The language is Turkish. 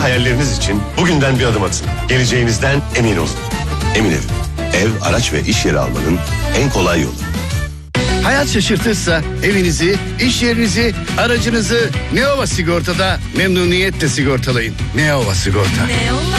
hayalleriniz için bugünden bir adım atın. Geleceğinizden emin olun. Emin Ev, araç ve iş yeri almanın en kolay yolu. Hayat şaşırtırsa evinizi, iş yerinizi, aracınızı Neova Sigorta'da memnuniyetle sigortalayın. Neova Sigorta.